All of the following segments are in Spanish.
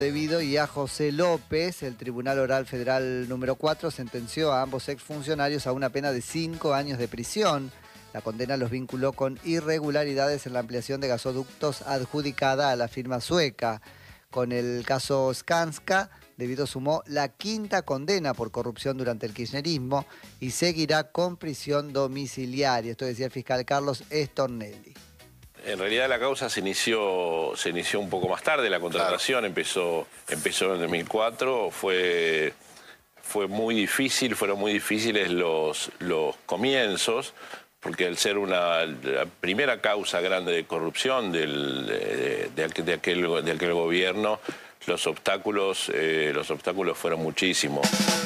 Debido y a José López, el Tribunal Oral Federal número 4 sentenció a ambos exfuncionarios a una pena de 5 años de prisión. La condena los vinculó con irregularidades en la ampliación de gasoductos adjudicada a la firma sueca. Con el caso Skanska, Debido sumó la quinta condena por corrupción durante el kirchnerismo y seguirá con prisión domiciliaria. Esto decía el fiscal Carlos Stornelli. En realidad la causa se inició un poco más tarde, la contratación empezó en el 2004, fue muy difícil, fueron muy difíciles los comienzos, porque al ser la primera causa grande de corrupción de aquel gobierno, los obstáculos fueron muchísimos.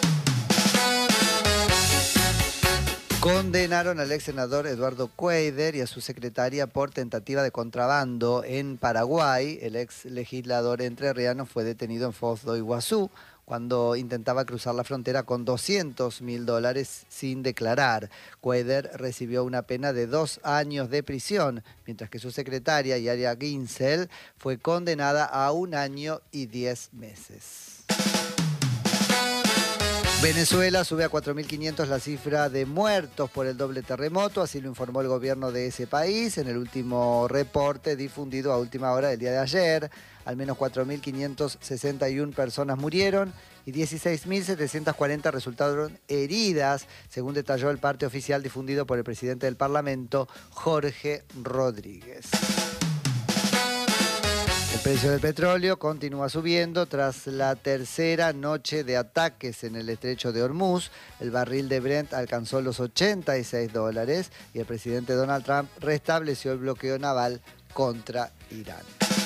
Condenaron al ex senador Eduardo Cuéllar y a su secretaria por tentativa de contrabando en Paraguay. El ex legislador entrerriano fue detenido en Foz do Iguazú cuando intentaba cruzar la frontera con $200.000 sin declarar. Cuéllar recibió una pena de 2 años de prisión, mientras que su secretaria, Yaria Ginsel, fue condenada a 1 año y 10 meses. Venezuela sube a 4.500 la cifra de muertos por el doble terremoto, así lo informó el gobierno de ese país en el último reporte difundido a última hora del día de ayer. Al menos 4.561 personas murieron y 16.740 resultaron heridas, según detalló el parte oficial difundido por el presidente del Parlamento, Jorge Rodríguez. El precio del petróleo continúa subiendo tras la tercera noche de ataques en el estrecho de Hormuz. El barril de Brent alcanzó los $86 y el presidente Donald Trump restableció el bloqueo naval contra Irán.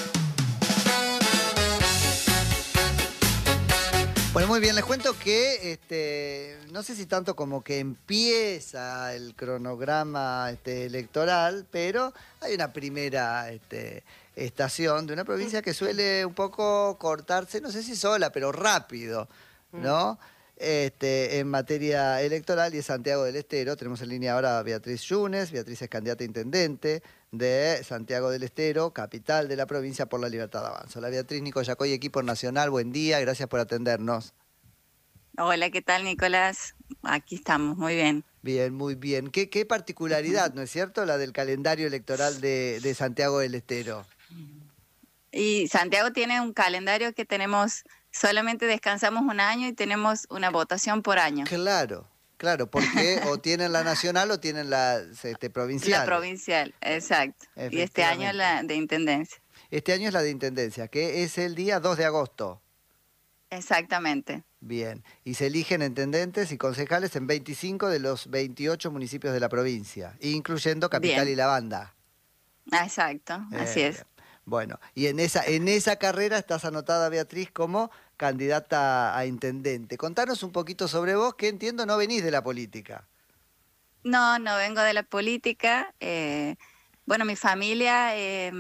Bueno, muy bien, les cuento que no sé si tanto como que empieza el cronograma electoral, pero hay una primera estación de una provincia que suele un poco cortarse, no sé si sola, pero rápido, ¿no? En materia electoral, y es Santiago del Estero. Tenemos en línea ahora a Beatriz Yunes. Beatriz es candidata a intendente de Santiago del Estero, capital de la provincia por la Libertad Avanza. Hola Beatriz, Nico Yacoy, equipo nacional, buen día, gracias por atendernos. Hola, ¿qué tal, Nicolás? Aquí estamos, muy bien. Bien, muy bien. ¿Qué particularidad, no es cierto, la del calendario electoral de Santiago del Estero? Y Santiago tiene un calendario que solamente descansamos 1 año y tenemos una votación por año. Claro, porque o tienen la nacional o tienen la provincial. La provincial, exacto. Y este año la de intendencia. Este año es la de intendencia, que es el día 2 de agosto. Exactamente. Bien, y se eligen intendentes y concejales en 25 de los 28 municipios de la provincia, incluyendo Capital Bien. y La Banda. Exacto, así es. Bueno, y en esa carrera estás anotada, Beatriz, como candidata a intendente. Contanos un poquito sobre vos, que entiendo no venís de la política. No vengo de la política. Bueno, mi familia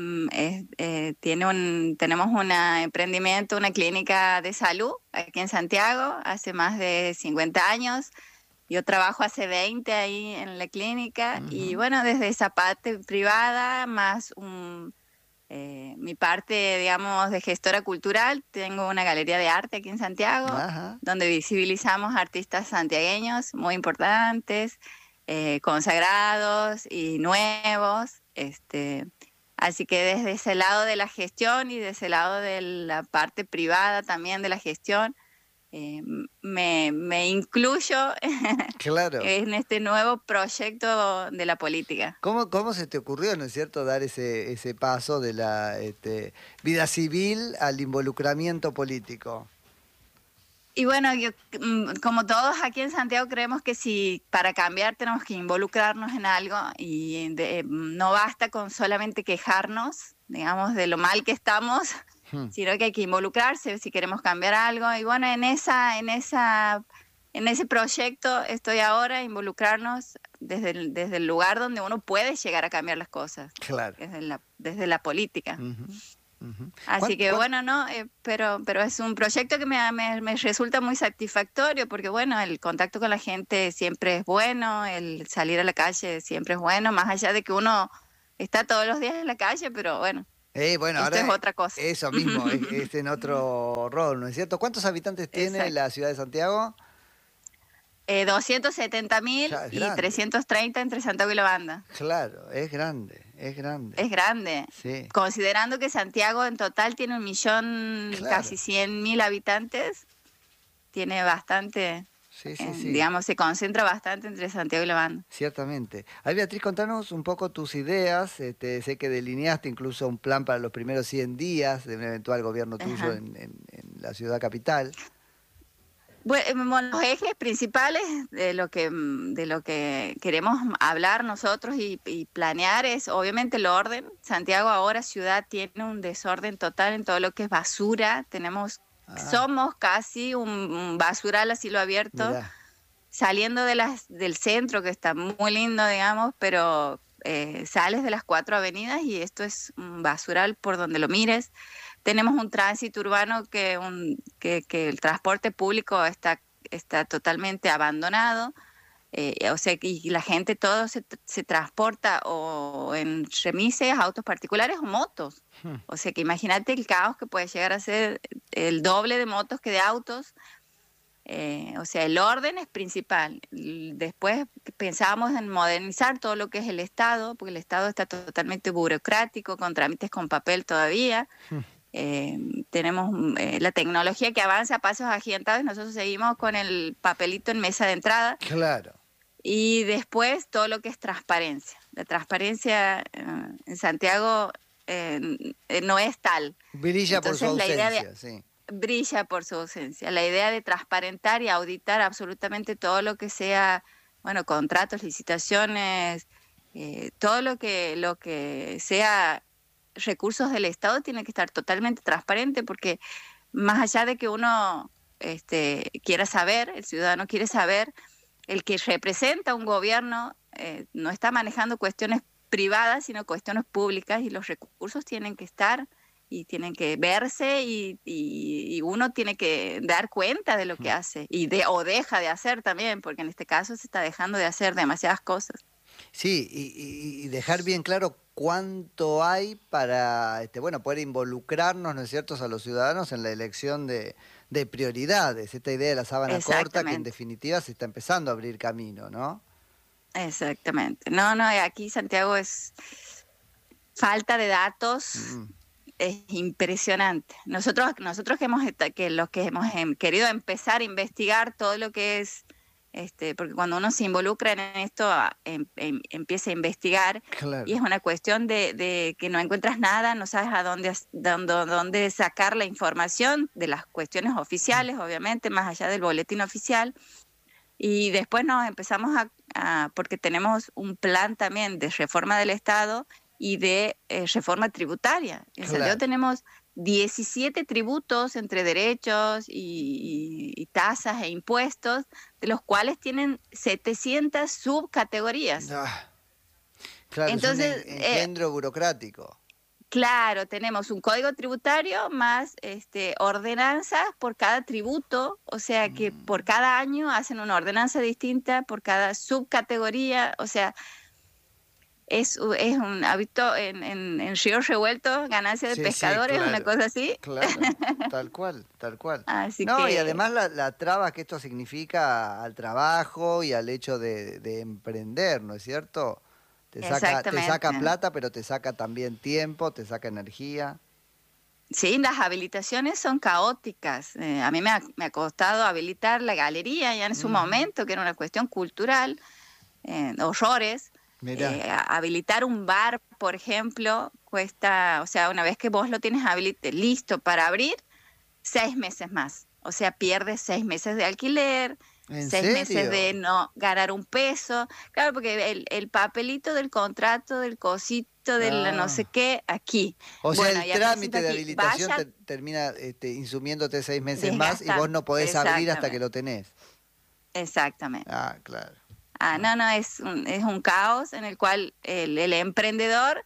tenemos un emprendimiento, una clínica de salud aquí en Santiago hace más de 50 años. Yo trabajo hace 20 ahí en la clínica. Y bueno, desde esa parte privada más mi parte, digamos, de gestora cultural, tengo una galería de arte aquí en Santiago, donde visibilizamos artistas santiagueños muy importantes, consagrados y nuevos. Así que desde ese lado de la gestión y desde ese lado de la parte privada también de la gestión, me incluyo claro. en este nuevo proyecto de la política. ¿Cómo se te ocurrió, no es cierto, dar ese paso de la vida civil al involucramiento político? Y bueno, como todos aquí en Santiago creemos que si para cambiar tenemos que involucrarnos en algo y no basta con solamente quejarnos, digamos, de lo mal que estamos, sino que hay que involucrarse si queremos cambiar algo. Y bueno, en ese proyecto estoy ahora, involucrarnos desde el lugar donde uno puede llegar a cambiar las cosas. Claro. Desde la política. Así que bueno, pero es un proyecto que me resulta muy satisfactorio porque bueno, el contacto con la gente siempre es bueno, el salir a la calle siempre es bueno, más allá de que uno está todos los días en la calle, pero bueno, Bueno, Esto ahora es otra cosa. eso mismo, es en otro rol, ¿no es cierto? ¿Cuántos habitantes tiene Exacto. la ciudad de Santiago? 270.000 Ya es y grande. 330 entre Santiago y La Banda. Claro, es grande, es grande. Es grande. Sí, Considerando que Santiago en total tiene 1.000.000, claro. casi 100.000 habitantes, tiene bastante, Sí, sí, sí. digamos, se concentra bastante entre Santiago y La Banda. Ciertamente. Ay, Beatriz, contanos un poco tus ideas. Sé que delineaste incluso un plan para los primeros 100 días de un eventual gobierno tuyo Ajá. en la ciudad capital. Bueno, los ejes principales de lo que queremos hablar nosotros y planear es obviamente el orden. Santiago ahora ciudad tiene un desorden total en todo lo que es basura. Ah, Somos casi un basural a cielo abierto, mirá. saliendo del centro, que está muy lindo, digamos, pero sales de las 4 avenidas y esto es un basural por donde lo mires. Tenemos un tránsito urbano que el transporte público está totalmente abandonado, o sea, y la gente todo se transporta o en remises, autos particulares o motos. Hmm. O sea, que imagínate el caos que puede llegar a ser el doble de motos que de autos. O sea, el orden es principal. Después pensábamos en modernizar todo lo que es el Estado, porque el Estado está totalmente burocrático, con trámites con papel todavía. Hmm. Tenemos la tecnología que avanza a pasos agigantados, nosotros seguimos con el papelito en mesa de entrada. Claro. Y después todo lo que es transparencia. La transparencia en Santiago no es tal. Brilla por su Entonces la idea ausencia, sí. brilla por su ausencia. La idea de transparentar y auditar absolutamente todo lo que sea, bueno, contratos, licitaciones, todo lo que sea recursos del Estado tiene que estar totalmente transparente, porque más allá de que uno quiera saber, el ciudadano quiere saber, el que representa un gobierno no está manejando cuestiones privadas, sino cuestiones públicas, y los recursos tienen que estar y tienen que verse y uno tiene que dar cuenta de lo que hace o deja de hacer también, porque en este caso se está dejando de hacer demasiadas cosas. Sí, y dejar bien claro cuánto hay para bueno, poder involucrarnos, ¿no es cierto?, a los ciudadanos en la elección de prioridades. Esta idea de la sábana corta que en Exactamente, definitiva se está empezando a abrir camino, ¿no? exactamente. No, no, aquí Santiago es falta de datos. Mm, Es impresionante. Nosotros los que hemos querido empezar a investigar todo lo que es, porque cuando uno se involucra en esto, empieza a investigar, claro. y es una cuestión de que no encuentras nada, no sabes a dónde sacar la información de las cuestiones oficiales, obviamente, más allá del boletín oficial. Y después nos empezamos porque tenemos un plan también de reforma del Estado y de reforma tributaria. En Santiago Claro. tenemos 17 tributos entre derechos y tasas e impuestos, de los cuales tienen 700 subcategorías. Ah, claro, es un Entonces, engendro burocrático. claro, tenemos un código tributario más ordenanzas por cada tributo, o sea que por cada año hacen una ordenanza distinta por cada subcategoría, o sea, es un hábito en río revuelto, ganancia de Sí, sí, pescadores, una claro. cosa así. Claro, tal cual, tal cual. Así No, y que además la traba que esto significa al trabajo y al hecho de emprender, ¿no es cierto? Te saca exactamente. plata, pero te saca también tiempo, te saca energía. Sí, las habilitaciones son caóticas. A mí me ha costado habilitar la galería ya en su Ujú. momento, que era una cuestión cultural, horrores. Mirá, Habilitar un bar, por ejemplo, cuesta, o sea, una vez que vos lo tienes listo para abrir, 6 meses más. O sea, pierdes 6 meses de alquiler, ¿en 6 meses de serio? no ganar un peso. Claro, porque el papelito del contrato, del cosito, del no sé Ah. qué, aquí. O sea, Bueno, el y aparecito trámite de aquí, habilitación vaya, termina insumiéndote 6 meses más y vos desgastando. no podés abrir hasta que Exactamente, lo tenés. exactamente. Ah, claro. No, no, es un caos en el cual el emprendedor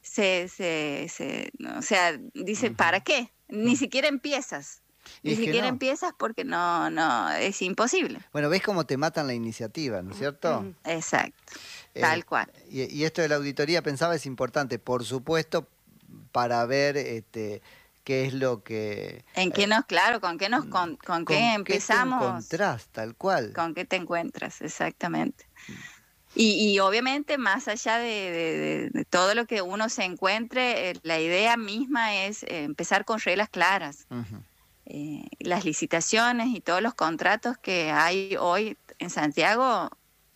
o sea, dice, Ujú. ¿para qué? Mm. Ni siquiera empiezas. Y Ni es que siquiera no. empiezas porque no, es imposible. Bueno, ves cómo te matan la iniciativa, ¿no es cierto? Exacto, Eh, tal cual. y esto de la auditoría, pensaba, es importante, por supuesto, para ver qué es lo que... ¿En qué nos, claro, con qué nos, con qué empezamos? ¿Qué te encontrás, tal cual? ¿Con qué te encuentras? Exactamente. Y obviamente, más allá de todo lo que uno se encuentre, la idea misma es empezar con reglas claras. Las licitaciones y todos los contratos que hay hoy en Santiago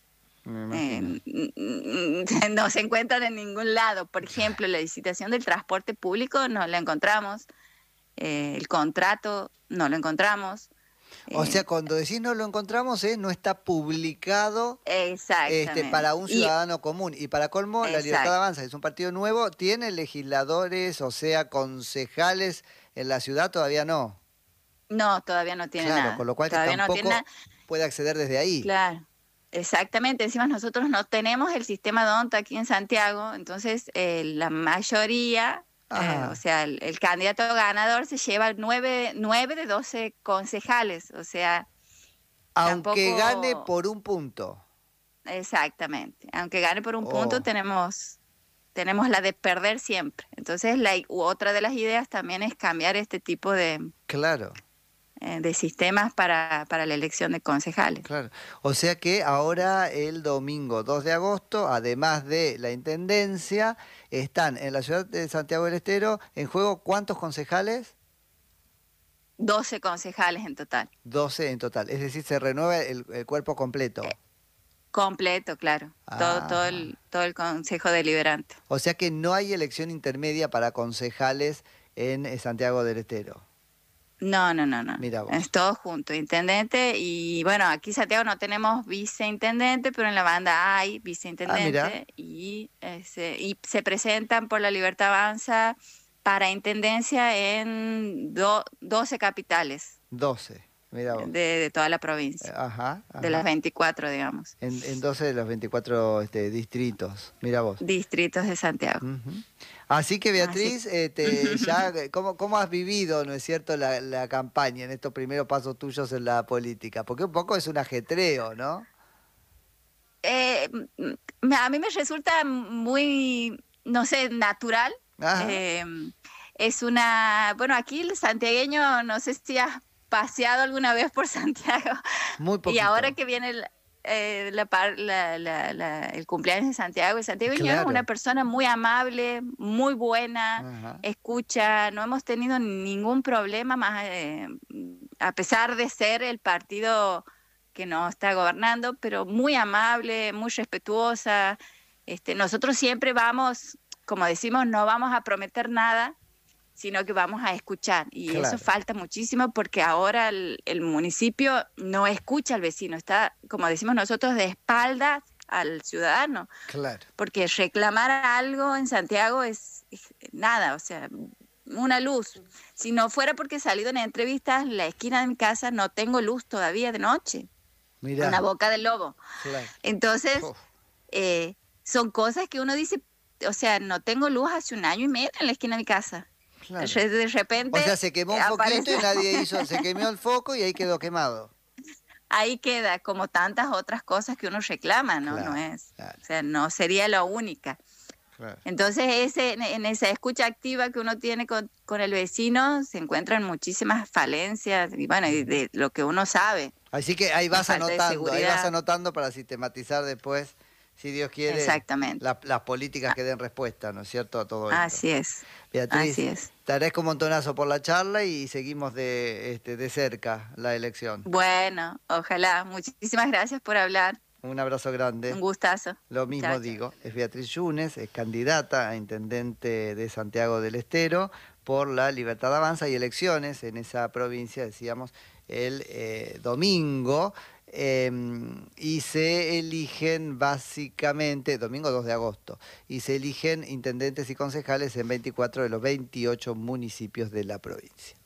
no se encuentran en ningún lado. Por ejemplo, la licitación del transporte público no la encontramos, el contrato no lo encontramos. O sea, cuando decís no lo encontramos, no está publicado Exactamente. Para un ciudadano común. Y para colmo, la Libertad Avanza, que es un partido nuevo, ¿tiene legisladores, o sea, concejales en la ciudad? Todavía no. No, todavía no tiene nada. Con lo cual todavía tampoco puede acceder desde ahí. Claro, exactamente. Encima nosotros no tenemos el sistema DONT aquí en Santiago, entonces la mayoría, o sea, el candidato ganador se lleva 9 de 12 concejales, o sea... Aunque gane por un punto. Exactamente. Aunque gane por un punto, tenemos la de perder siempre. Entonces, otra de las ideas también es cambiar este tipo de... Claro. De sistemas para la elección de concejales. Claro. O sea que ahora el domingo 2 de agosto, además de la Intendencia, están en la ciudad de Santiago del Estero en juego ¿cuántos concejales? 12 concejales en total. 12 en total, es decir, se renueva el cuerpo completo. Completo, claro. Todo el Consejo Deliberante. O sea que no hay elección intermedia para concejales en Santiago del Estero. No. Mira vos. Es todo junto, intendente. Y bueno, aquí en Santiago no tenemos viceintendente, pero en la banda hay viceintendente. Y se presentan por la Libertad Avanza para intendencia en 12 capitales. 12, mira vos. De toda la provincia. Ajá. De las 24, digamos. En 12 de los 24 distritos, mira vos. Distritos de Santiago. Así que Beatriz, ya ¿cómo has vivido, no es cierto, la campaña en estos primeros pasos tuyos en la política? Porque un poco es un ajetreo, ¿no? A mí me resulta muy, no sé, natural. Es bueno, aquí el santiagueño, no sé si has paseado alguna vez por Santiago. Muy poquito. Y ahora que viene el cumpleaños de Santiago, el santiagueño es una persona muy amable, muy buena, escucha, no hemos tenido ningún problema más, a pesar de ser el partido que no está gobernando, pero muy amable, muy respetuosa. Nosotros siempre vamos, como decimos, no vamos a prometer nada, sino que vamos a escuchar. Y eso falta muchísimo porque ahora el municipio no escucha al vecino, está, como decimos nosotros, de espaldas al ciudadano. Claro. Porque reclamar algo en Santiago es nada, o sea, una luz. Si no fuera porque he salido en entrevistas, la esquina de mi casa no tengo luz todavía de noche. Mirá. Una boca del lobo. Claro. Entonces, son cosas que uno dice, o sea, no tengo luz hace 1 año y medio en la esquina de mi casa. Claro. De repente... O sea, se quemó un foquito y nadie se quemó el foco y ahí quedó quemado. Ahí queda, como tantas otras cosas que uno reclama, ¿no? Claro, No es, claro. O sea, no sería la única. Claro. Entonces, en esa escucha activa que uno tiene con el vecino, se encuentran muchísimas falencias, y bueno, y de lo que uno sabe. Así que ahí vas anotando para sistematizar después, si Dios quiere, exactamente, las políticas que den respuesta, ¿no es cierto?, a todo esto. Así es. Beatriz, así es. Te agradezco un montonazo por la charla y seguimos de cerca la elección. Bueno, ojalá. Muchísimas gracias por hablar. Un abrazo grande. Un gustazo. Lo mismo Chao, digo. Es Beatriz Yunes, es candidata a intendente de Santiago del Estero por la Libertad Avanza y elecciones en esa provincia, decíamos, el domingo. Y se eligen básicamente, domingo 2 de agosto, y se eligen intendentes y concejales en 24 de los 28 municipios de la provincia.